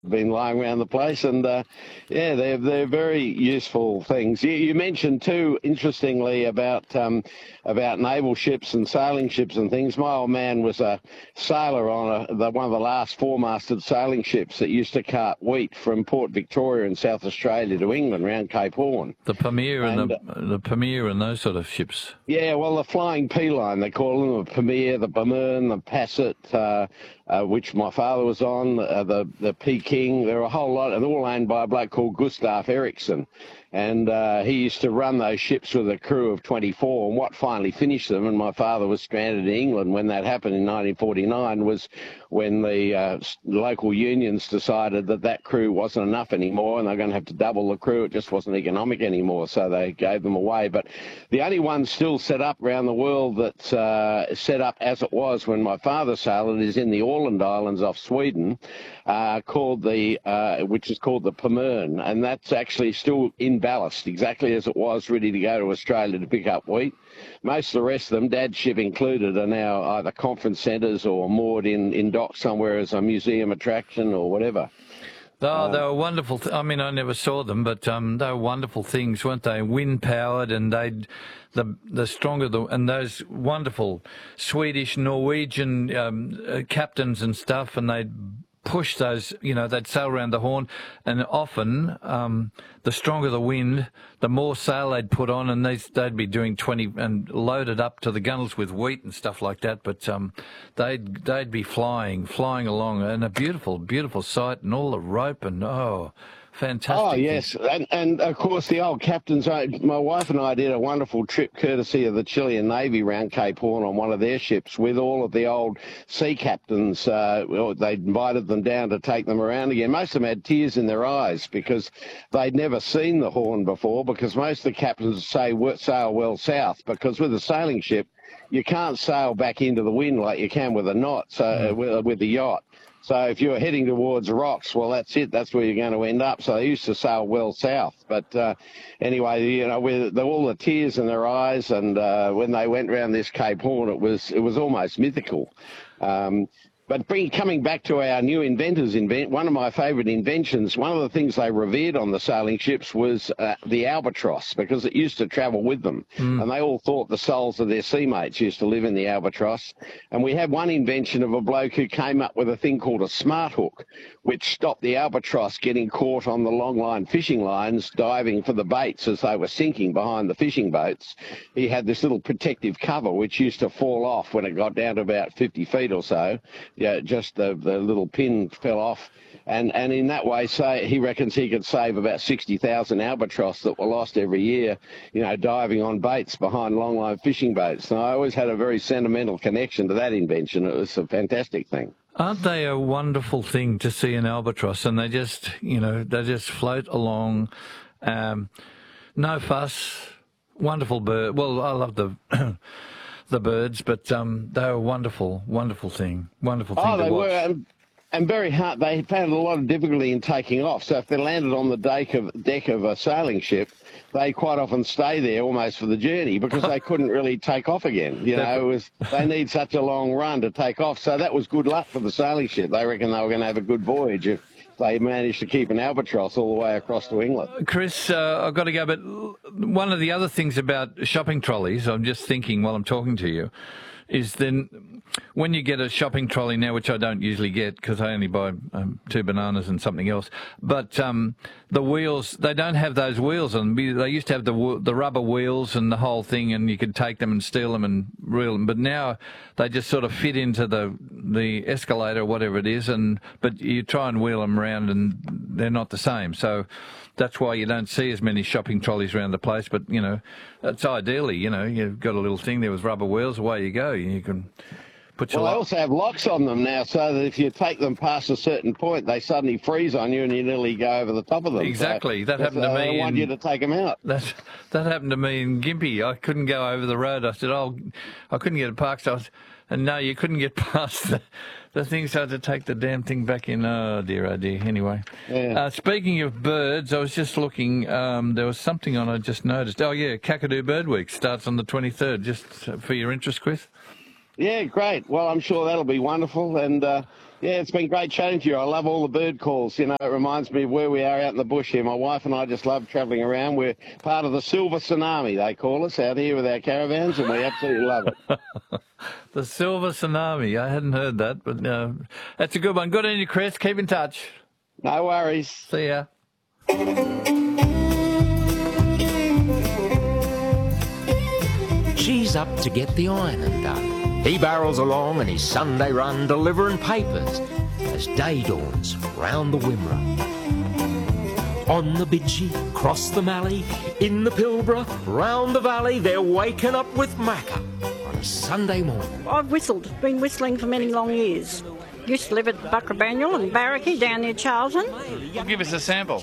been lying around the place, and yeah, they're very useful things. You mentioned too, interestingly, about naval ships and sailing ships and things. My old man was a sailor on one of the last four-masted sailing ships that used to cart wheat from Port Victoria in South Australia to England round Cape Horn. The Premier and the Premier and those sort of ships. Yeah, well, the Flying P line, they call them, the Premier, the Bemern, the Passat, which my father was on, the Peking. There were a whole lot, and all owned by a bloke called Gustav Eriksson. And he used to run those ships with a crew of 24. And what finally finished them, and my father was stranded in England when that happened in 1949, was when the local unions decided that crew wasn't enough anymore and they're going to have to double the crew. It just wasn't economic anymore, so they gave them away. But the only one still set up around the world that's set up as it was when my father sailed is in the Åland Islands off Sweden, which is called the Pomern, and that's actually still in ballast, exactly as it was, ready to go to Australia to pick up wheat. Most of the rest of them, Dad's ship included, are now either conference centres or moored in docks somewhere as a museum attraction or whatever. Oh, they were wonderful. I mean, I never saw them, but they were wonderful things, weren't they? Wind powered, and the stronger and those wonderful Swedish, Norwegian captains and stuff, and they'd push those, they'd sail around the Horn, and often the stronger the wind, the more sail they'd put on, and they'd be doing 20 and loaded up to the gunnels with wheat and stuff like that. But they'd be flying along, and a beautiful, beautiful sight, and all the rope, and fantastic. Oh, yes. And of course, the old captains, my wife and I did a wonderful trip courtesy of the Chilean Navy around Cape Horn on one of their ships with all of the old sea captains. They invited them down to take them around again. Most of them had tears in their eyes because they'd never seen the Horn before, because most of the captains sail well south, because with a sailing ship, you can't sail back into the wind like you can with a yacht. So if you're heading towards rocks, well, that's it. That's where you're going to end up. So they used to sail well south. But anyway, with all the tears in their eyes, and when they went round this Cape Horn, it was almost mythical. But coming back to our new inventors, one of my favourite inventions, one of the things they revered on the sailing ships was the albatross, because it used to travel with them. And they all thought the souls of their seamates used to live in the albatross. And we had one invention of a bloke who came up with a thing called a smart hook, which stopped the albatross getting caught on the long line fishing lines, diving for the baits as they were sinking behind the fishing boats. He had this little protective cover which used to fall off when it got down to about 50 feet or so. Yeah, just the little pin fell off. And in that way, he reckons he could save about 60,000 albatross that were lost every year, diving on baits behind long-line fishing boats. And I always had a very sentimental connection to that invention. It was a fantastic thing. Aren't they a wonderful thing to see an albatross? And they just, they just float along, no fuss, wonderful bird. Well, I love the the birds, but they were a wonderful, wonderful thing. Wonderful thing to watch. Were. And very hard. They found a lot of difficulty in taking off. So if they landed on the deck of a sailing ship, they quite often stay there almost for the journey, because they couldn't really take off again. They need such a long run to take off. So that was good luck for the sailing ship. They reckon they were going to have a good voyage if they managed to keep an albatross all the way across to England. Chris, I've got to go, but one of the other things about shopping trolleys, I'm just thinking while I'm talking to you, is then when you get a shopping trolley now, which I don't usually get because I only buy 2 bananas and something else, but the wheels, they don't have those wheels on them. They used to have the rubber wheels and the whole thing, and you could take them and steal them and reel them, but now they just sort of fit into the escalator or whatever it is, but you try and wheel them around and they're not the same. So that's why you don't see as many shopping trolleys around the place. But, that's ideally, you've got a little thing there with rubber wheels, away you go. You can put your... Well, they also have locks on them now, so that if you take them past a certain point, they suddenly freeze on you and you nearly go over the top of them. Exactly. That happened to me. I want you to take them out. That happened to me in Gympie. I couldn't go over the road. I said, I couldn't get it parked. And no, you couldn't get past the thing, so I had to take the damn thing back in. Oh, dear. Anyway. Yeah. Speaking of birds, I was just looking, there was something on I just noticed. Oh, yeah, Kakadu Bird Week starts on the 23rd, just for your interest, Chris. Yeah, great. Well, I'm sure that'll be wonderful. And Yeah, it's been great chatting to you. I love all the bird calls. You know, it reminds me of where we are out in the bush here. My wife and I just love travelling around. We're part of the Silver Tsunami, they call us, out here with our caravans, and we absolutely love it. The Silver Tsunami. I hadn't heard that, but that's a good one. Good on you, Chris. Keep in touch. No worries. See ya. She's up to get the ironing done. He barrels along in his Sunday run, delivering papers as day dawns round the Wimmera. On the Bidgie, across the Mallee, in the Pilbara, round the valley, they're waking up with Macca on a Sunday morning. I've been whistling for many long years. Used to live at Buckrabaniel and Barracky down near Charlton. Give us a sample.